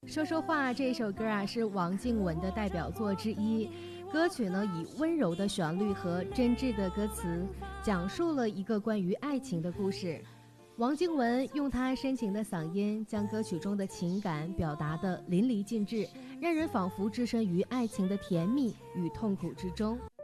说说话这首歌啊，是王靖雯的代表作之一。歌曲呢，以温柔的旋律和真挚的歌词，讲述了一个关于爱情的故事。王靖雯用她深情的嗓音，将歌曲中的情感表达得淋漓尽致，让人仿佛置身于爱情的甜蜜与痛苦之中。